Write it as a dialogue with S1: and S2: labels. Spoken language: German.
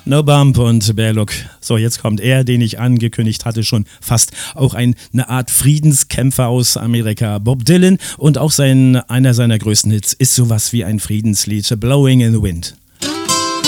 S1: No Bump und Bear Look. So, jetzt kommt er, den ich angekündigt hatte, schon fast auch eine Art Friedenskämpfer aus Amerika, Bob Dylan. Und auch einer seiner größten Hits ist sowas wie ein Friedenslied, Blowing in the Wind.